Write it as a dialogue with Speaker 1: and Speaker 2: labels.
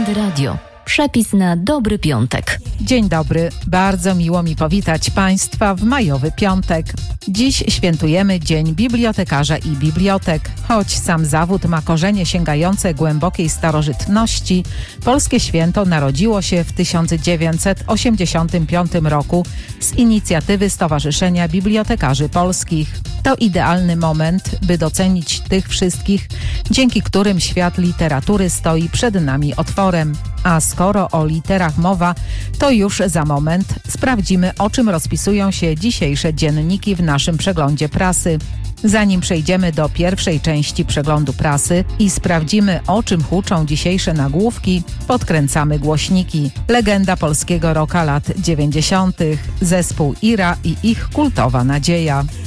Speaker 1: Trójkąty Radio. Przepis na dobry piątek.
Speaker 2: Dzień dobry, bardzo miło mi powitać Państwa w majowy piątek. Dziś świętujemy Dzień Bibliotekarza i Bibliotek. Choć sam zawód ma korzenie sięgające głębokiej starożytności, polskie święto narodziło się w 1985 roku z inicjatywy Stowarzyszenia Bibliotekarzy Polskich. To idealny moment, by docenić tych wszystkich, dzięki którym świat literatury stoi przed nami otworem. A skoro o literach mowa, to już za moment sprawdzimy, o czym rozpisują się dzisiejsze dzienniki w naszym przeglądzie prasy. Zanim przejdziemy do pierwszej części przeglądu prasy i sprawdzimy, o czym huczą dzisiejsze nagłówki, podkręcamy głośniki. Legenda polskiego rocka lat 90., zespół Ira i ich kultowa nadzieja.